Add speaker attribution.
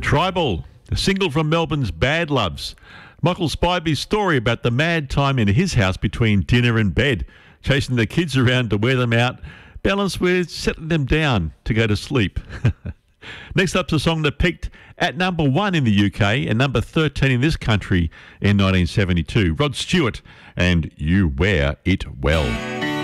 Speaker 1: Tribal, a single from Melbourne's Bad Loves. Michael Spivey's story about the mad time in his house between dinner and bed, chasing the kids around to wear them out, balanced with settling them down to go to sleep. Next up's a song that peaked at number 1 in the UK and number 13 in this country in 1972. Rod Stewart and You Wear It Well.